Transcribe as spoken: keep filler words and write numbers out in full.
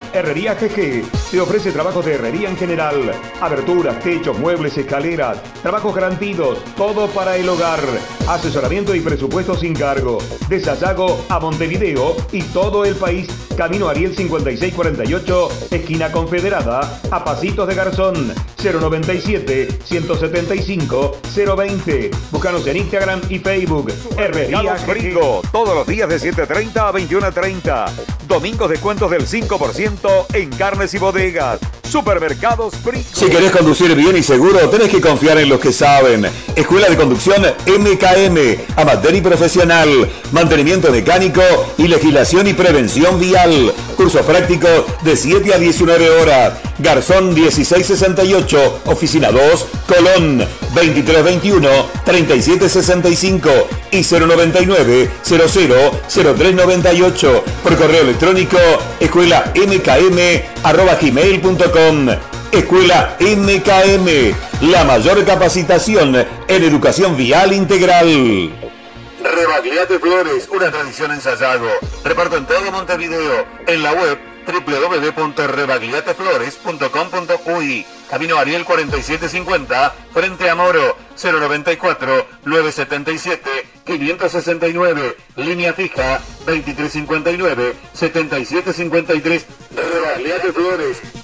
Herrería G G te ofrece trabajos de herrería en general, aberturas, techos, muebles, escaleras, trabajos garantidos, todo para el hogar, asesoramiento y presupuesto sin cargo. De Sayago a Montevideo y todo el país, Camino Ariel cincuenta y seis cuarenta y ocho, esquina Confederada, a pasitos de Garzón. Cero noventa y siete, ciento setenta y cinco, cero veinte. Búscanos en Instagram y Facebook. Herrería Frigo, todos los días de siete treinta a veintiuno treinta. Domingos descuentos del cinco por ciento en carnes y bodegas. Supermercados Frigo. Si querés conducir bien y seguro, tenés que confiar en los que saben. Escuela de Conducción M K M, amateur y profesional, mantenimiento mecánico y legislación y prevención vial. Cursos prácticos de siete a diecinueve horas. Garzón dieciséis sesenta y ocho, Oficina dos, Colón, veintitrés veintiuno, treinta y siete sesenta y cinco y cero noventa y nueve, cero cero, cero tres noventa y ocho. Por correo electrónico, escuela m k m arroba gmail punto com. Escuela M K M, la mayor capacitación en educación vial integral. Rebagliate Flores, una tradición en Sayago. Reparto en todo Montevideo. En la web doble u doble u doble u punto rebagliateflores punto com punto u y. Camino Ariel cuarenta y siete cincuenta, frente a Moro. Cero noventa y cuatro, novecientos setenta y siete, quinientos sesenta y nueve. Línea fija veintitrés cincuenta y nueve, setenta y siete cincuenta y tres. Rebagliate Flores.